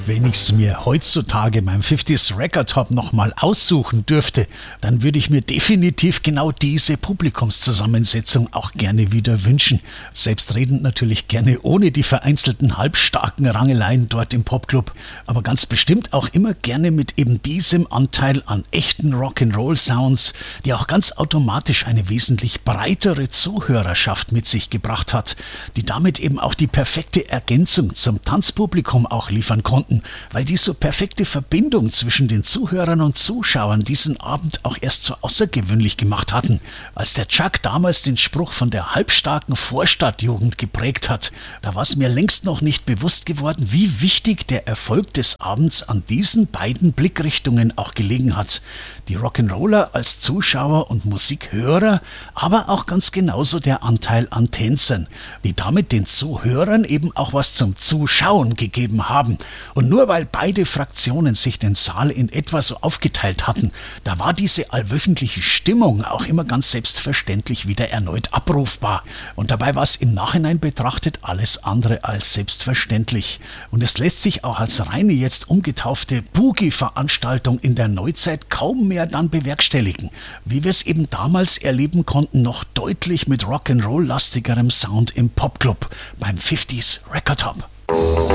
Wenn ich es mir heutzutage beim 50s Record Top nochmal aussuchen dürfte, dann würde ich mir definitiv genau diese Publikumszusammensetzung auch gerne wieder wünschen. Selbstredend natürlich gerne ohne die vereinzelten halbstarken Rangeleien dort im Popclub, aber ganz bestimmt auch immer gerne mit eben diesem Anteil an echten Rock'n'Roll-Sounds, die auch ganz automatisch eine wesentlich breitere Zuhörerschaft mit sich gebracht hat, die damit eben auch die perfekte Ergänzung zum Tanzpublikum auch liefern konnten, weil die so perfekte Verbindung zwischen den Zuhörern und Zuschauern diesen Abend auch erst so außergewöhnlich gemacht hatten. Als der Chuck damals den Spruch von der halbstarken Vorstadtjugend geprägt hat, da war es mir längst noch nicht bewusst geworden, wie wichtig der Erfolg des Abends an diesen beiden Blickrichtungen auch gelegen hat. Die Rock'n'Roller als Zuschauer und Musikhörer, aber auch ganz genauso der Anteil an Tänzern, die damit den Zuhörern eben auch was zum Zuschauen gegeben haben. Und nur weil beide Fraktionen sich den Saal in etwa so aufgeteilt hatten, da war diese allwöchentliche Stimmung auch immer ganz selbstverständlich wieder erneut abrufbar. Und dabei war es im Nachhinein betrachtet alles andere als selbstverständlich. Und es lässt sich auch als reine jetzt umgetaufte Boogie-Veranstaltung in der Neuzeit kaum mehr dann bewerkstelligen, wie wir es eben damals erleben konnten, noch deutlich mit Rock'n'Roll-lastigerem Sound im Popclub beim 50s Record Top.